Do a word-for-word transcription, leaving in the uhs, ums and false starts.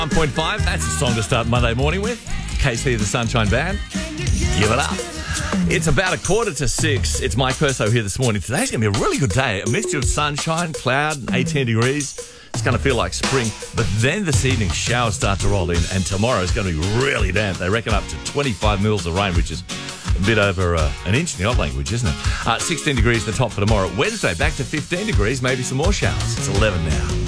one point five, that's the song to start Monday morning with. K C, the Sunshine Band. Give it up. It's about a quarter to six. It's Mike Perso here this morning. Today's going to be a really good day. A mixture of sunshine, cloud, and eighteen degrees. It's going to feel like spring. But then this evening, showers start to roll in. And tomorrow is going to be really damp. They reckon up to twenty-five mils of rain, which is a bit over uh, an inch in the old language, isn't it? Uh, sixteen degrees the top for tomorrow. Wednesday, back to fifteen degrees, maybe some more showers. It's eleven now.